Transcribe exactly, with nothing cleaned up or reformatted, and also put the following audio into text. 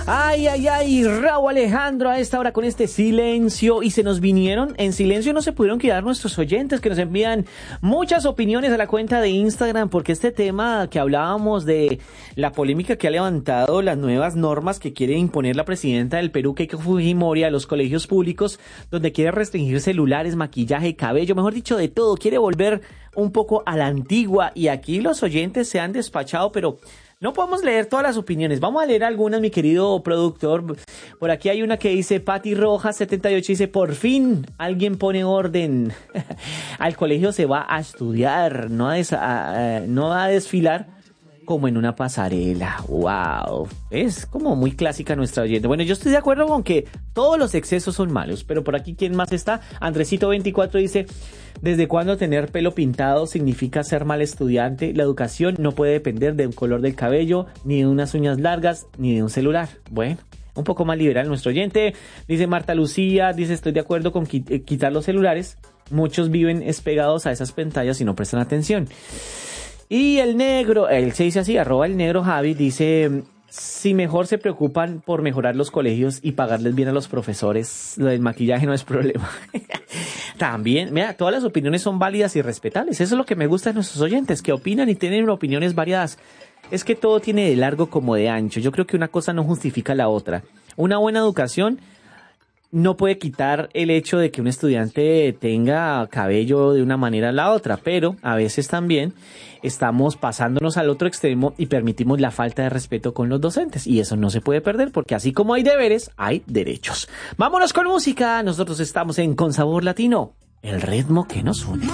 Ay, ay, ay, Raúl Alejandro a esta hora con este silencio, y se nos vinieron en silencio, no se pudieron quedar nuestros oyentes que nos envían muchas opiniones a la cuenta de Instagram, porque este tema que hablábamos de la polémica que ha levantado las nuevas normas que quiere imponer la presidenta del Perú, Keiko Fujimori, a los colegios públicos, donde quiere restringir celulares, maquillaje, cabello, mejor dicho, de todo, quiere volver un poco a la antigua, y aquí los oyentes se han despachado, pero no podemos leer todas las opiniones. Vamos a leer algunas, mi querido productor. Por aquí hay una que dice, Pati Rojas setenta y ocho, dice, por fin alguien pone orden. Al colegio se va a estudiar, no a, des- a- a- no a desfilar como en una pasarela. Wow, es como muy clásica nuestra oyente. Bueno, yo estoy de acuerdo con que todos los excesos son malos, pero por aquí, ¿quién más está? Andresito veinticuatro dice, ¿desde cuándo tener pelo pintado significa ser mal estudiante? La educación no puede depender de un color del cabello, ni de unas uñas largas, ni de un celular. Bueno, un poco más liberal nuestro oyente. Dice Marta Lucía, dice, estoy de acuerdo con qui- eh, quitar los celulares. Muchos viven espegados a esas pantallas y no prestan atención. Y el negro, él se dice así, arroba el negro Javi, dice, si mejor se preocupan por mejorar los colegios y pagarles bien a los profesores, lo del maquillaje no es problema. También, mira, todas las opiniones son válidas y respetables. Eso es lo que me gusta de nuestros oyentes, que opinan y tienen opiniones variadas. Es que todo tiene de largo como de ancho. Yo creo que una cosa no justifica la otra. Una buena educación no puede quitar el hecho de que un estudiante tenga cabello de una manera a la otra, pero a veces también estamos pasándonos al otro extremo y permitimos la falta de respeto con los docentes, y eso no se puede perder, porque así como hay deberes, hay derechos. Vámonos con música. Nosotros estamos en Con Sabor Latino, el ritmo que nos une.